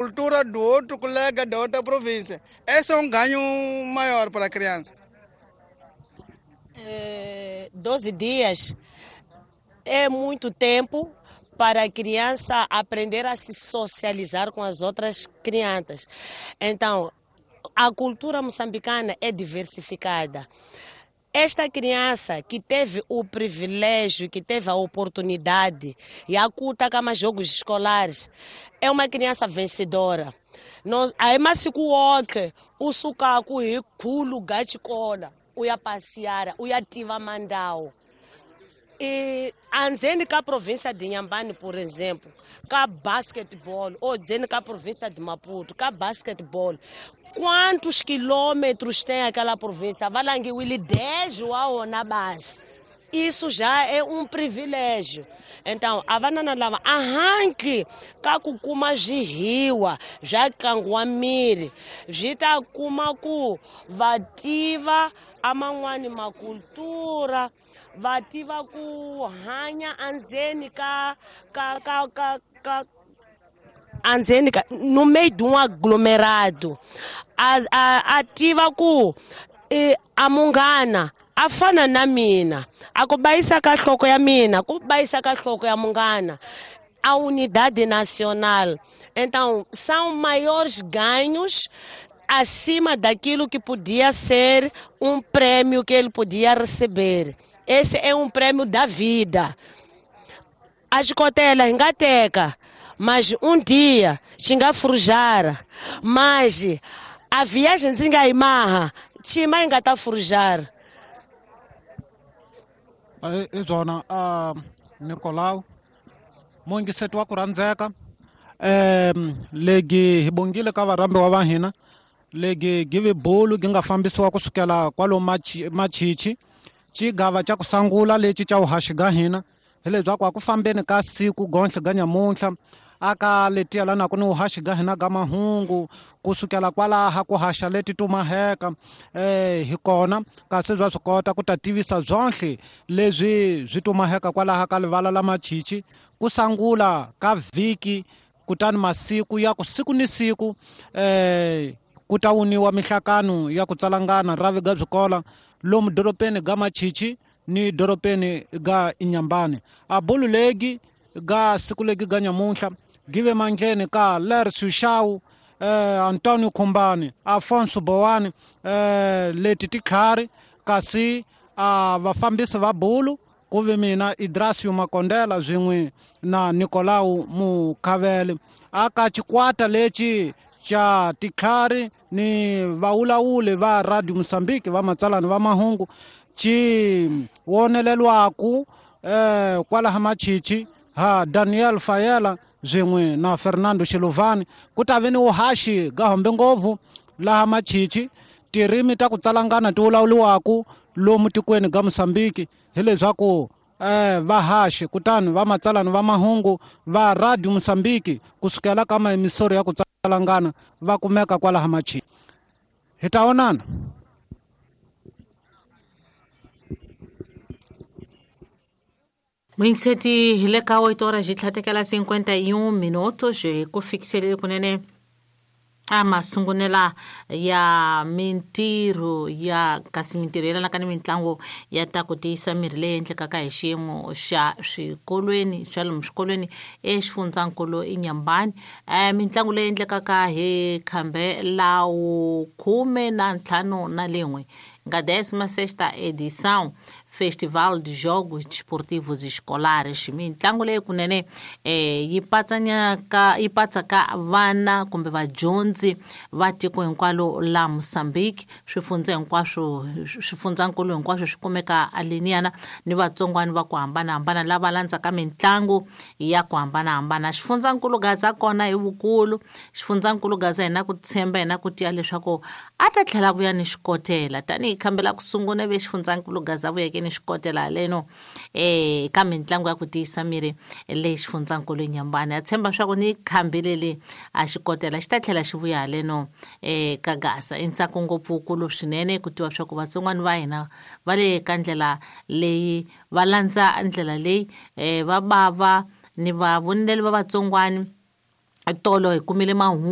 Cultura do outro colega da outra província. Esse é um ganho maior para a criança. 12 dias é muito tempo para a criança aprender a se socializar com as outras crianças. Então, a cultura moçambicana é diversificada. Esta criança que teve o privilégio, que teve a oportunidade e a culta com jogos escolares, é uma criança vencedora. Aí, mas o sucaco é culo gaticola, o ia passear, o ia ativa mandau. E anzeni ka província de Inhambane, por exemplo, ka basquetebol, ou dizendo que a província de Maputo, ka basquetebol, quantos quilômetros tem aquela província? Valangue Willy 10 ou na base. Isso já é um privilégio. Então, a banana lava arranque, kakukuma jihiwa, já kanguamiri, jita kumaku, vativa, amangwani macultura, vativa ku hanya anzeni anzeni no meio de um aglomerado. Ativa ku amungana. Afana na mina, akubaisa ka hloko ya mina, kubaisa ka hloko ya mungana, a unidade nacional. Então, são maiores ganhos acima daquilo que podia ser um prêmio que ele podia receber. Esse é um prêmio da vida. A escotela engateca, mas um dia xinga frujar, mas a viagem zinga imarra, chima engata frujar. Izona Nicolau mungi setu wa kurandzeka legi hibongile ka varambi wa vahina legi give bolo gi nga fambisiwa kusukela kwalo machichi chigava cha kusangula leci cha uhashi ga hina hele bya ku fambeni ka siku gonhle ga nyamuntlha aka letiya lana ku ni uhashi ga hina ga mahungu kusukela kwalaha ku hasha leti tumaheka hi kona kasi bya swi kota ku ta tivisa byonhle lebyi byi tumaheka kwalaha ka livala la machichi ku sangula ka vhiki kutani masiku ya ku siku ni siku ku ta wuniwa mihlakano ya ku tsalangana ravi ga bzikola lomu doropeni ga machichi ni doropeni ga Inhambane a bulu legi ga siku legi ga nyamuntlha give mangleni ka Lercio Shau Antonio Khumbane Afonso Boane leti tikhari kasi vafambisi va bulu kuve mina Idrasio Makondela zwin'we na Nicolau Mukhavele aka chikwata leci cha tikhari ni vaulaule va Radio Moçambique va matsalani va mahungu chi wonelelwaku kwalaha machichi ha Daniel Fayela zwin'we na Fernando Shilovani ku ta veni uhashi ga hombe ngopfu laha machichi tirimi ta ku tsalangana ti wulawuliwaku lomu tikweni ga Moçambique hi leswaku vahashi kutani va matsalani va mahungu va Radio Moçambique kusukela ka maemisori ya ku tsalangana va kumeka kwalaha machichi hi ta onana. Mwingiseti hileka 8 horas de tlatekela 51 minutos kufikisele kunene masungunela ya mintirho ya kasi mintirho yelana ka ni mitlangu ya ta ku tiyisa miri leyi endlekaka hi xiyimo xa swikolweni swa lomu swikolweni exifundzankulu Inhambane mitlangu leyi endlekaka hi Khambelawu 15 nga 16ª edição Festival de Jogos Desportivos Escolares. Mitlangu leyi kunene yi patsaka vana kumbe vadyondzi va tiko hinkwalo la Moçambique swifundzankulu hinkwaswo swi kumeka aleniyana ni vatsongwani va ku hambanahambana lava landzaka mitlangu ya ku hambanahambana. Xifundzankulu Gaza kona hi vukulu, xifundzankulu Gaza hi na ku tshemba hi na ku tiya leswaku a ta tlhela vuya ni xikotela tanihi khambela ku sungula ve xifundzankulu Gaza vuyeke ni xikotela leno ka mitlangu ya ku tiyisa miri leyi xifundzankulu Inhambane a tshemba swa ku ni khambelele a xikotela xi ta tlhela xi vuya leno ka Gaza i ntsako ngopfu wukulu swinene ku tiwa swa ku vatsongwani va hina va le ka ndlela leyi va landza ndlela leyi va bava ni va vonile va vatsongwani tolo hi kumile mahungu